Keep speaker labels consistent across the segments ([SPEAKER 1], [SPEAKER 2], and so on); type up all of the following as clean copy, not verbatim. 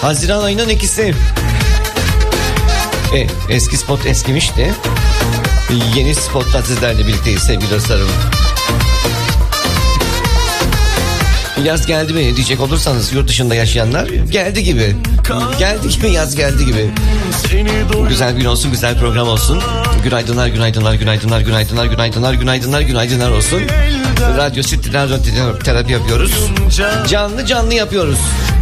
[SPEAKER 1] Haziran ayının ikisi. Eski spot eskimişti. Yeni spotla sizlerle birlikteyiz sevgili dostlarım. Yaz geldi mi diyecek olursanız yurt dışında yaşayanlar, geldi gibi. Geldi gibi, yaz geldi gibi. Güzel gün olsun, güzel program olsun. Günaydınlar, günaydınlar, günaydınlar, günaydınlar, günaydınlar, günaydınlar, günaydınlar olsun. Radyo City, radyo terapi yapıyoruz. Canlı canlı yapıyoruz.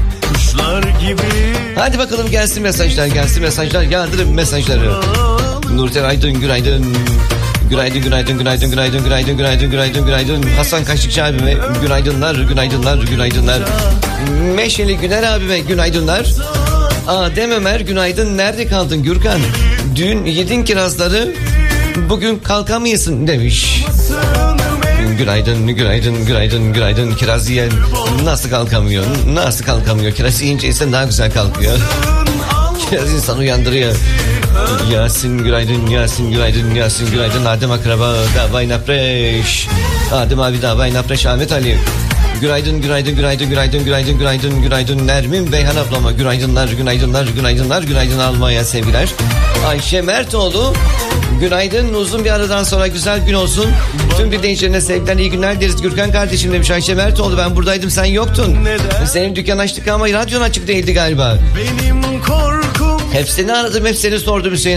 [SPEAKER 1] Hadi bakalım gelsin mesajlar, gelsin mesajlar, yağdırın mesajları. Nurten Aydın günaydın. Günaydın, günaydın, günaydın, günaydın, günaydın, günaydın, günaydın, günaydın. Hasan Kaşıkçı abime günaydınlar, günaydınlar, günaydınlar. Meşeli Güner abime günaydınlar. Adem Ömer günaydın, nerede kaldın Gürkan? Dün yedin kirazları, bugün kalkamıyorsun demiş. Günaydın, günaydın, günaydın, günaydın. Kiraz yiyen nasıl kalkamıyor? Nasıl kalkamıyor? Kiraz yiyince insan daha güzel kalkıyor. Kiraz insanı uyandırıyor. Yasin günaydın, Yasin günaydın, Yasin günaydın. Adem akraba davay napreş. Adem abi davay napreş. Ahmet Ali günaydın, günaydın, günaydın, günaydın, günaydın, günaydın, günaydın. Nermin Beyhan ablama günaydınlar, günaydınlar, günaydınlar, günaydın almaya sevgiler. Ayşe Mertoğlu günaydın, uzun bir aradan sonra güzel gün olsun. Tüm bir dinleyicilerine sevgiler, iyi günler deriz. Gürkan kardeşim demiş Ayşe Mertoğlu, ben buradaydım sen yoktun. Senin dükkan açtık ama radyon açık değildi galiba. Benim korkum. Hep seni aradım, hep seni sordum Hüseyin